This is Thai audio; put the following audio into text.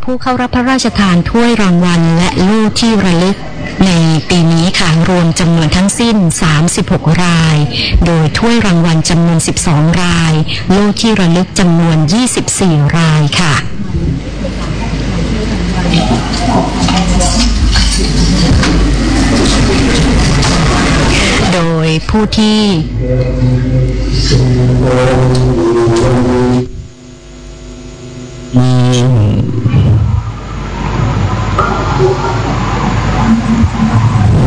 ผู้เข้ารับพระราชทานถ้วยรางวัลและโล่ที่ระลึกในปีนี้ค่ะรวมจำนวนทั้งสิ้น36รายโดยถ้วยรางวัลจำนวน12รายโล่ที่ระลึกจำนวน24รายค่ะโดยผู้ที่